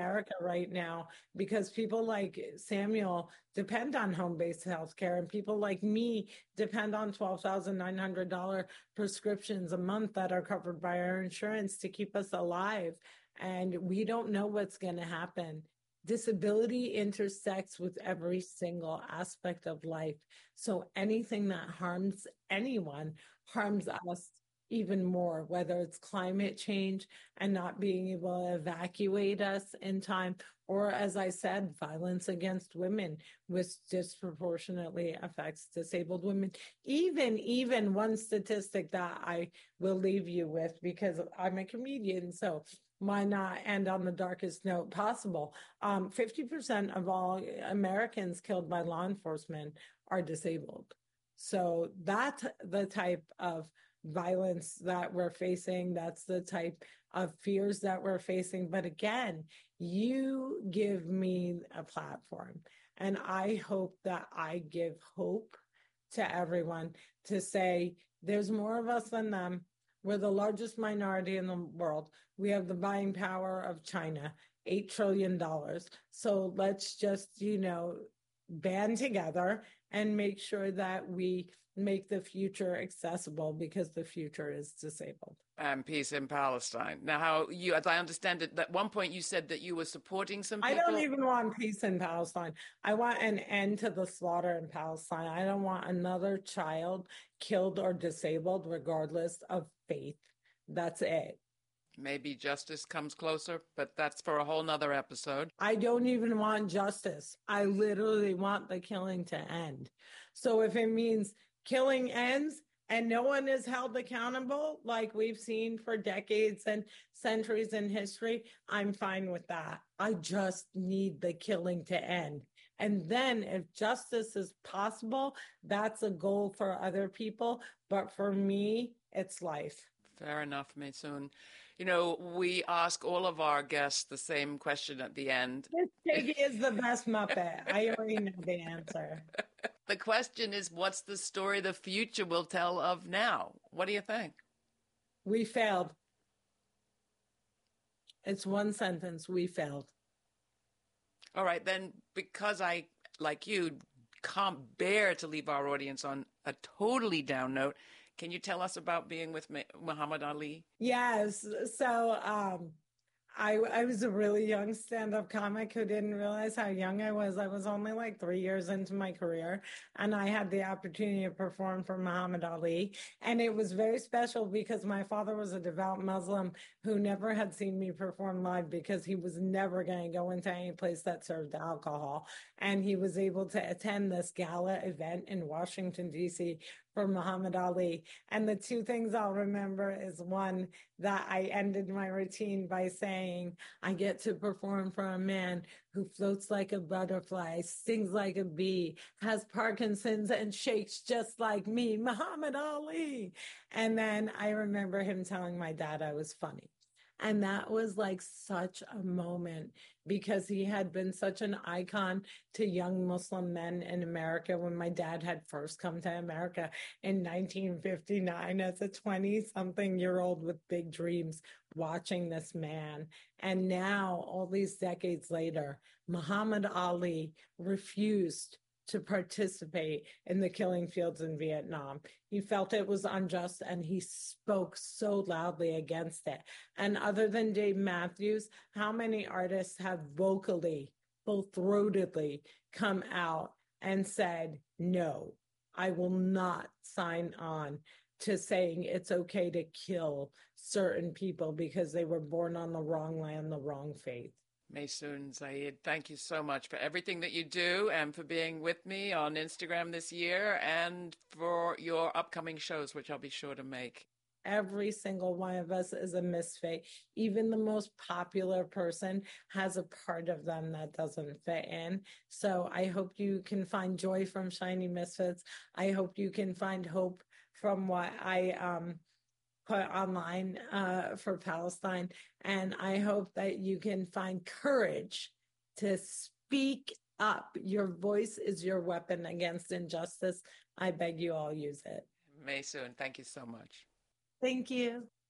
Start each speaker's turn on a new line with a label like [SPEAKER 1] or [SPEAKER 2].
[SPEAKER 1] America right now because people like Samuel depend on home-based healthcare, and people like me depend on $12,900 prescriptions a month that are covered by our insurance to keep us alive. And we don't know what's going to happen. Disability intersects with every single aspect of life. So anything that harms anyone harms us even more, whether it's climate change and not being able to evacuate us in time, or as I said, violence against women, which disproportionately affects disabled women. Even one statistic that I will leave you with, because I'm a comedian, so why not end on the darkest note possible? 50% of all Americans killed by law enforcement are disabled. So that's the type of violence that we're facing. That's the type of fears that we're facing. But again, you give me a platform, and I hope that I give hope to everyone to say there's more of us than them. We're the largest minority in the world. We have the buying power of China, $8 trillion. So let's just, band together and make sure that we make the future accessible, because the future is disabled.
[SPEAKER 2] And peace in Palestine. Now, as I understand it, at one point you said that you were supporting some
[SPEAKER 1] I
[SPEAKER 2] people.
[SPEAKER 1] don't even want peace in Palestine. I want an end to the slaughter in Palestine. I don't want another child killed or disabled, regardless of faith. That's it.
[SPEAKER 2] Maybe justice comes closer, but that's for a whole nother episode.
[SPEAKER 1] I don't even want justice. I literally want the killing to end. So if it means killing ends and no one is held accountable, like we've seen for decades and centuries in history, I'm fine with that. I just need the killing to end. And then if justice is possible, that's a goal for other people. But for me, it's life.
[SPEAKER 2] Fair enough, Maysoon. We ask all of our guests the same question at the end.
[SPEAKER 1] This piggy is the best Muppet. I already know the answer.
[SPEAKER 2] The question is, what's the story the future will tell of now? What do you think?
[SPEAKER 1] We failed. It's one sentence. We failed.
[SPEAKER 2] All right, then, because I, like you, can't bear to leave our audience on a totally down note, can you tell us about being with Muhammad Ali?
[SPEAKER 1] Yes. So I was a really young stand-up comic who didn't realize how young I was. I was only like 3 years into my career, and I had the opportunity to perform for Muhammad Ali. And it was very special because my father was a devout Muslim who never had seen me perform live, because he was never going to go into any place that served alcohol. And he was able to attend this gala event in Washington, D.C. for Muhammad Ali. And the two things I'll remember is, one, that I ended my routine by saying, I get to perform for a man who floats like a butterfly, stings like a bee, has Parkinson's, and shakes just like me, Muhammad Ali. And then I remember him telling my dad I was funny. And that was like such a moment, because he had been such an icon to young Muslim men in America when my dad had first come to America in 1959 as a 20-something-year-old with big dreams, watching this man. And now, all these decades later, Muhammad Ali refused to participate in the killing fields in Vietnam. He felt it was unjust, and he spoke so loudly against it. And other than Dave Matthews, how many artists have vocally, full-throatedly come out and said, no, I will not sign on to saying it's okay to kill certain people because they were born on the wrong land, the wrong faith.
[SPEAKER 2] Maysoon Zayid, thank you so much for everything that you do and for being with me on Instagram this year, and for your upcoming shows, which I'll be sure to make.
[SPEAKER 1] Every single one of us is a misfit. Even the most popular person has a part of them that doesn't fit in. So I hope you can find joy from Shiny Misfits. I hope you can find hope from what I put online for Palestine. And I hope that you can find courage to speak up. Your voice is your weapon against injustice. I beg you all use it.
[SPEAKER 2] Maysoon, thank you so much.
[SPEAKER 1] Thank you.